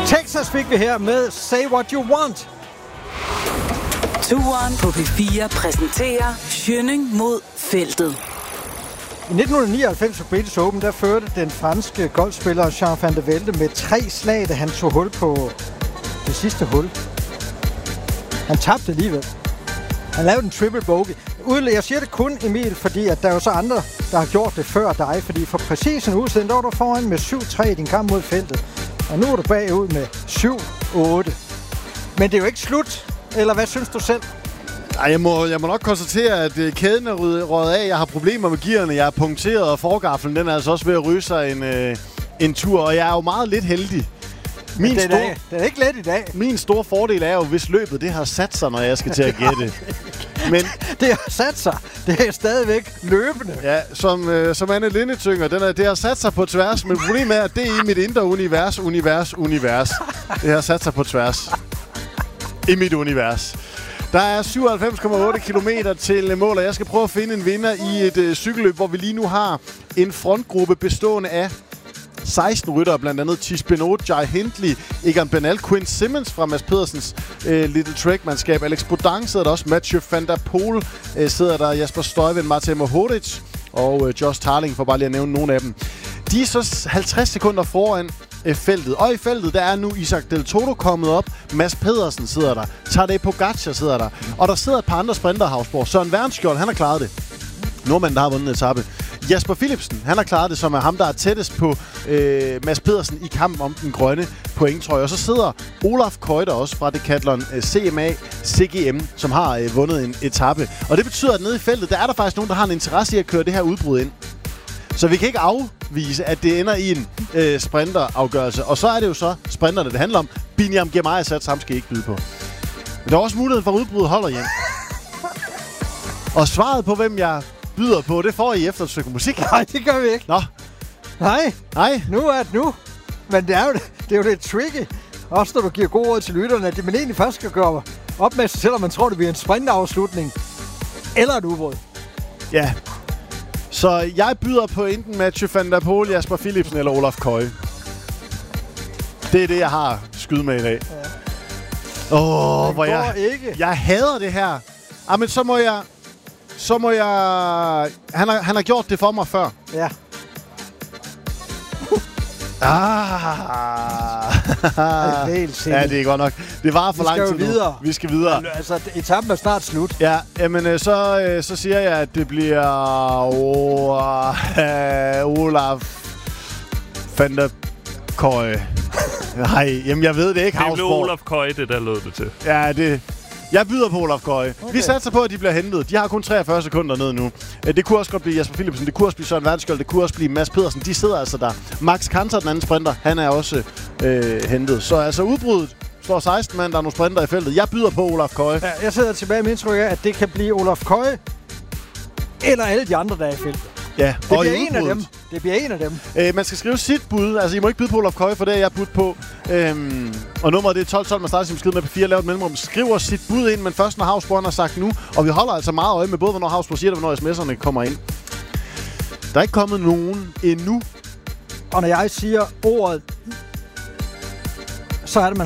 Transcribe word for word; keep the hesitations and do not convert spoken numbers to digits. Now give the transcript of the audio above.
Texas fik vi her med Say What You Want. Turen på P fire præsenterer Schønning mod feltet. I nitten nioghalvfems på British Open, der førte den franske golfspiller Jean van der Velde med tre slag, da han tog hul på det sidste hul. Han tabte alligevel. Han lavede en triple bogey. Jeg siger det kun, Emil, fordi at der er jo så andre, der har gjort det før dig. Fordi for præcis en uge siden, der var du foran med syv tre i din kamp mod feltet. Og nu er du bagud med syv otte. Men det er jo ikke slut. Eller hvad synes du selv? Ej, jeg må, jeg må nok konstatere, at uh, kæden er røget af. Jeg har problemer med gearne. Jeg er punkteret, og forgaflen den er altså også ved at ryge sig en, uh, en tur. Og jeg er jo meget lidt heldig. Min det, er store, dag, det er ikke let i dag. Min store fordel er jo, hvis løbet det har sat sig, når jeg skal til at gætte. Men det har sat sig. Det er stadigvæk løbende. Ja, som, øh, som Anne Linde synger, den er, det har sat sig på tværs. Men problemet er, at det er i mit indre univers, univers, univers. Det har sat sig på tværs. I mit univers. Der er syvoghalvfems komma otte kilometer til mål, og jeg skal prøve at finde en vinder i et øh, cykelløb, hvor vi lige nu har en frontgruppe bestående af seksten ryttere, blandt andet Tish Benoit, Jai Hindley, Egan Bernal, Quinn Simmons fra Mads Pedersens øh, Little Trek-mandskab, Alex Bodin sidder der også, Mathieu van der Poel øh, sidder der, Jasper Stuyven, Martin Mohoric og øh, Josh Tarling, for bare lige at nævne nogle af dem. De er så halvtreds sekunder foran øh, feltet, og i feltet der er nu Isaac Del Toto kommet op, Mads Pedersen sidder der, Tadej Pogacar sidder der, og der sidder et par andre sprinter i Havsborg. Søren Wernskjold, han har klaret det. Nordmanden, der har vundet en etape. Jasper Philipsen, han har klaret det, som er ham, der er tættest på øh, Mads Pedersen i kampen om den grønne pointtrøje. Og så sidder Olaf Køjter også fra Decathlon øh, C M A C G M, som har øh, vundet en etape. Og det betyder, at nede i feltet, der er der faktisk nogen, der har en interesse i at køre det her udbrud ind. Så vi kan ikke afvise, at det ender i en øh, sprinterafgørelse. Og så er det jo så sprinterne, det handler om. Binyam Girmay Sats, ham skal I ikke byde på. Men der er også muligheden for, at udbruddet holder hjem. Og svaret på, hvem jeg byder på, det får I efter et stykke musik. Nej, det gør vi ikke. Nå. Nej. Nej. Nu er det nu. Men det er jo, det er jo lidt tricky. Også når du giver gode råd til lytterne, at man egentlig først skal gøre op med sig, selvom man tror, det bliver en sprintafslutning. Eller et udbrud. Ja. Så jeg byder på enten Mathieu van der Poel, Jasper Philipsen eller Olaf Køje. Det er det, jeg har skyde med i dag. Åh, ja. oh, hvor jeg... ikke. Jeg hader det her. Ah, men så må jeg... Så må jeg... Han har, han har gjort det for mig før. Ja. Ah. Ja, det er godt nok. Det var for lang tid nu. Videre. Vi skal videre. Altså, etappen er snart slut. Ja, jamen, så, øh, så siger jeg, at det bliver oh, uh, Olaf van der Køje. Nej, jamen jeg ved det ikke. Det blev Olaf Køje, det der lød det til. Ja, det... Jeg byder på Olaf Køje. Okay. Vi satser på, at de bliver hentet. De har kun treogfyrre sekunder ned nu. Det kunne også godt blive Jasper Philipsen. Det kunne også blive Søren Wernskjold. Det kunne også blive Mads Pedersen. De sidder altså der. Max Kanter, den anden sprinter, han er også øh, hentet. Så altså udbruddet står seksten mand. Der er nogle sprinter i feltet. Jeg byder på Olaf Køje. Ja, jeg sidder tilbage med indtryk af, at det kan blive Olaf Køje eller alle de andre, der er i feltet. Ja, det bliver en af dem. Det bliver en af dem. Øh, man skal skrive sit bud. Altså, I må ikke byde på Olaf Køje, for det er jeg budt på. Øhm, og nummeret det er tolv tolv. Man starter sin besked med P fire, laver et mellemrum. Skriver sit bud ind, men først når Havsborg har sagt nu. Og vi holder altså meget øje med både, hvornår Havsborg siger det, hvornår sms'erne kommer ind. Der er ikke kommet nogen endnu. Og når jeg siger ordet, så er det, man